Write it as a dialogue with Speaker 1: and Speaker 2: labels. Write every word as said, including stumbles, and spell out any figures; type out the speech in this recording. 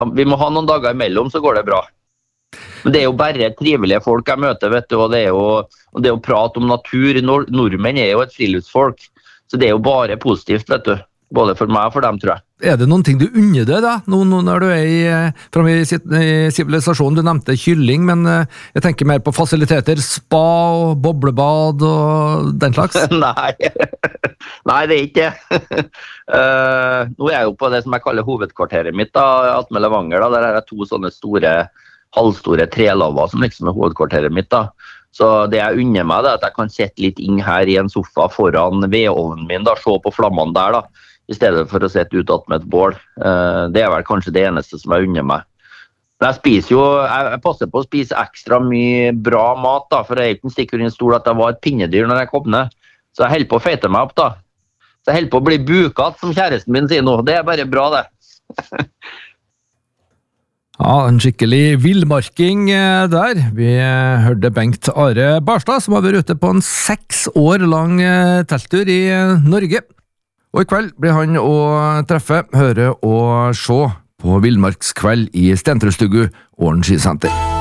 Speaker 1: Vi må ha noen dager imellom, så går det bra. Men det er jo bare trivelige folk jeg møter, vet du, og det er jo og det å prate om natur. Nord nordmenn er jo et friluftsfolk, så det er jo bare positivt, vet du. Både for meg og for dem, tror jeg.
Speaker 2: Er det noen ting du unner deg da, nå, nå når du er i, fremme i sivilisasjonen? Du nevnte kylling, men jeg tenker mer på fasiliteter, spa og boblebad og den slags.
Speaker 1: Nei. Nei, det er ikke det. uh, nå er jeg jo på det som jeg kaller hovedkvarteret mitt, da, at med Levanger, da, der er det to sånne store, halvstore trelaver som liksom er hovedkvarteret mitt, da. Så det jeg unner meg, det er at jeg kan sette litt inn her i en sofa foran vedovnen min, da, se på flammene der, da, i stedet for å sette ut med et bål. Uh, det er vel kanskje det eneste som jeg unner meg. Men jeg spiser jo, jeg, jeg passer på å spise ekstra mye bra mat, da, for jeg er ikke en stikker i en stol at jeg var et pinnedyr når jeg kom ned. Så jeg holder på å feite meg opp, da. Så jeg holder på å bli bukat, som kjæresten min sier nå. Det er bare bra, det.
Speaker 2: Ja, en skikkelig villmarking der. Vi hørte Bengt Are Barstad, som har vært ute på en seks år lang telttur i Norge. Og i kveld blir han å treffe, høre og se på Villmarkskveld i Stentrøstugu Åren skisenter.